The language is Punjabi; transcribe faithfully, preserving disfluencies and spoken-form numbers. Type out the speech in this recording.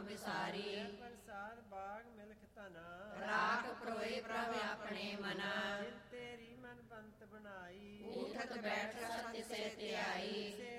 ਵਿਸਾਰੀ। ਪ੍ਰਸਾਦ ਬਾਗ ਮਿਲਖ ਧਨਾ, ਰਾਖ ਪਰੋਏ ਪ੍ਰਭ ਆਪਣੇ ਮਨਾ। ਜਿਨ ਤੇਰੀ ਮਨ ਬੰਤ ਬਣਾਈ, ਊਠਤ ਬੈਠ ਸਤਿ ਸੇ ਧਿਆਈ। ਸੇ